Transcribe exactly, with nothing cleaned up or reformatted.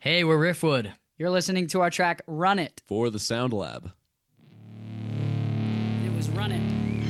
Hey, we're Riffwood. You're listening to our track Run It. For the Sound Lab. It was Run It.